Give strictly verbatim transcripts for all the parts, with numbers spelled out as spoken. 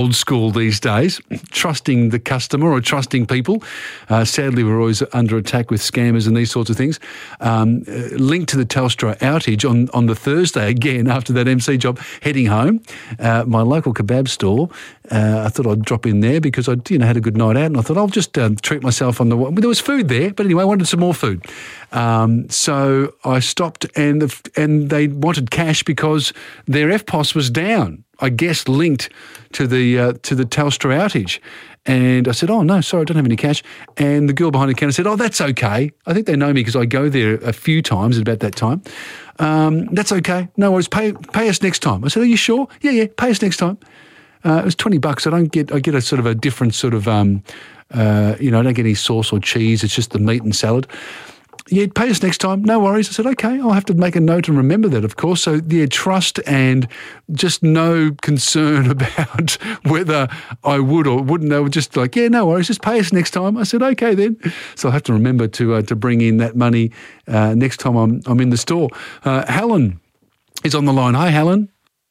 old school these days, trusting the customer or trusting people. Uh, sadly, we're always under attack with scammers and these sorts of things. Um, uh, linked to the Telstra outage on, on the Thursday, again, after that M C job, heading home, uh, my local kebab store, uh, I thought I'd drop in there because I you know, had a good night out, and I thought I'll just um, treat myself on the way. There was food there, but anyway, I wanted some more food. Um, so I stopped, and the, and they wanted cash because their F P O S was down, I guess linked to the uh, to the Telstra outage. And I said, oh, no, sorry, I don't have any cash. And the girl behind the counter said, oh, that's okay. I think they know me because I go there a few times at about that time. Um, that's okay. No worries. Pay pay us next time. I said, are you sure? Yeah, yeah, pay us next time. Uh, it was twenty bucks. I don't get, I get a sort of a different sort of, um, uh, you know, I don't get any sauce or cheese. It's just the meat and salad. Yeah, pay us next time. No worries. I said, okay, I'll have to make a note and remember that, of course. So, yeah, trust and just no concern about whether I would or wouldn't. They were just like, yeah, no worries, just pay us next time. I said, okay then. So I'll have to remember to uh, to bring in that money uh, next time I'm, I'm in the store. Uh, Helen is on the line. Hi, Helen.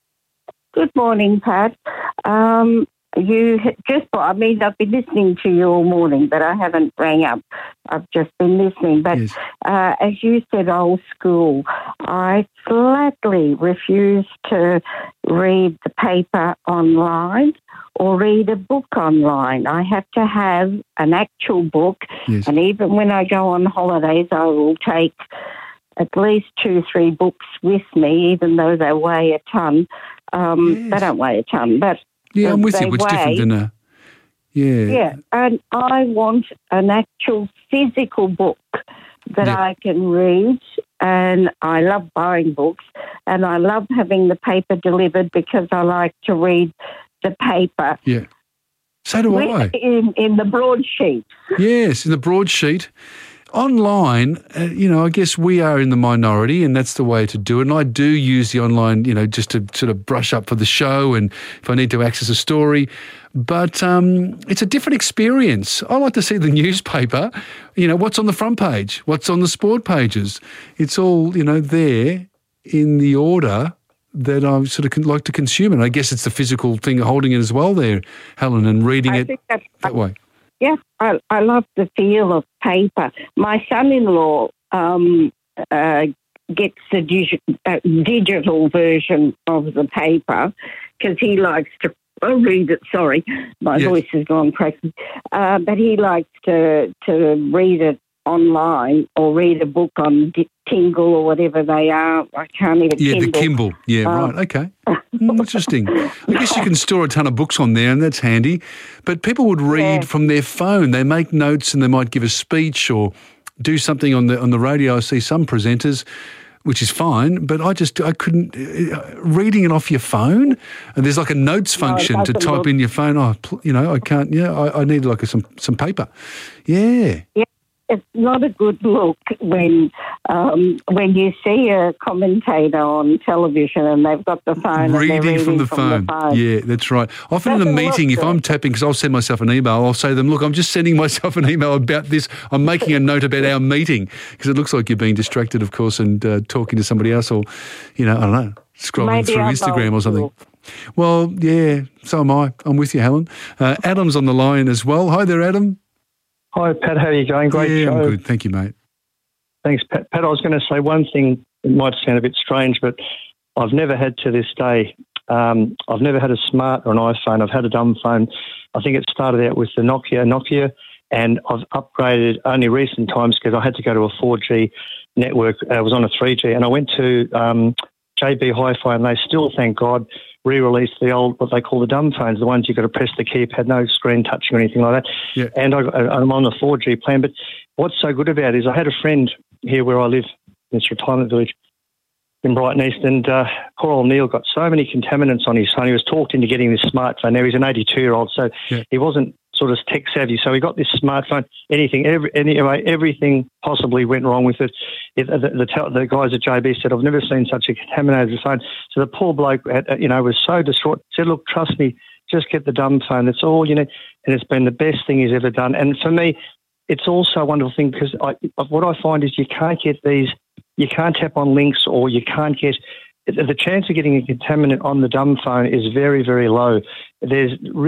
Good morning, Pat. Um, you just, I mean, I've been listening to you all morning, but I haven't rang up. I've just been listening. But Yes. uh, as you said, old school, I flatly refuse to read the paper online or read a book online. I have to have an actual book. Yes. And even when I go on holidays, I will take at least two, three books with me, even though they weigh a ton. Um, Yes. They don't weigh a ton, but Yeah, I'm with they you. It's different weigh- than a, yeah. Yeah, and I want an actual physical book that Yeah. I can read, and I love buying books, and I love having the paper delivered because I like to read the paper Yeah. So do I. in, in the broadsheet. Yes, in the broadsheet. Online, uh, you know, I guess we are in the minority, and that's the way to do it. And I do use the online, you know, just to sort of brush up for the show and if I need to access a story. But um, it's a different experience. I like to see the newspaper, you know, what's on the front page, what's on the sport pages. It's all, you know, there in the order that I sort of con- like to consume it. I guess it's the physical thing of holding it as well there, Helen, and reading I it think that's that way. Yeah, I, I love the feel of paper. My son-in-law um, uh, gets the digi- uh, digital version of the paper because he likes to oh, read it. Sorry, my Yes. voice has gone cracky. Uh, but he likes to to read it online or read a book on D- Tingle or whatever they are. I can't even Yeah, Kindle. the Kindle. Yeah, Um, right. Okay. Mm, interesting. I guess you can store a ton of books on there, and that's handy. But people would read Yeah. from their phone. They make notes, and they might give a speech or do something on the on the radio. I see some presenters, which is fine, but I just I couldn't uh, reading it off your phone. And there's like a notes No, it function to doesn't type look- in your phone. Oh, pl- you know, I can't. Yeah, I, I need like a, some some paper. Yeah. It's not a good look when um, when you see a commentator on television and they've got the phone Reading, and they're reading from, the, phone. Yeah, that's right. Often in a Doesn't look meeting, if good. I'm tapping, because I'll send myself an email, I'll say to them, look, I'm just sending myself an email about this. I'm making a note about our meeting because it looks like you're being distracted, of course, and uh, talking to somebody else or, you know, I don't know, scrolling Maybe through I'm Instagram or old something. school. Well, yeah, so am I. I'm with you, Helen. Uh, Adam's on the line as well. Hi there, Adam. Hi, Pat. How are you going? Great yeah, show. I'm good. Thank you, mate. Thanks, Pat. Pat, I was going to say one thing. It might sound a bit strange, but I've never had to this day, um, I've never had a smart or an iPhone. I've had a dumb phone. I think it started out with the Nokia, Nokia, and I've upgraded only recent times because I had to go to a four G network. I was on a three G, and I went to um, J B Hi-Fi, and they still, thank God, re-released the old, what they call the dumb phones, the ones you've got to press the keypad, no screen touching or anything like that. Yeah. And I, I'm on the four G plan. But what's so good about it is I had a friend here where I live, in this retirement village in Brighton East, and uh, poor old Neil got so many contaminants on his phone. He was talked into getting this smartphone. Now he's an eighty-two-year-old, so Yeah. he wasn't sort of tech savvy. So he got this smartphone. Anything, every, anyway, everything possibly went wrong with it. it the, the, the, the guys at J B said, "I've never seen such a contaminated phone." So the poor bloke, had, you know, was so distraught. Said, "Look, trust me, just get the dumb phone. That's all you need." And it's been the best thing he's ever done. And for me, it's also a wonderful thing because I, what I find is you can't get these, you can't tap on links or you can't get the chance of getting a contaminant on the dumb phone is very, very low. There's